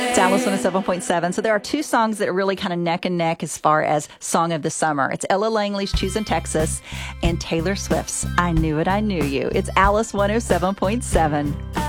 It's Alice 107.7. So there are two songs that are really kind of neck and neck as far as Song of the Summer. It's Ella Langley's Choosing Texas and Taylor Swift's I Knew It, I Knew You. It's Alice 107.7.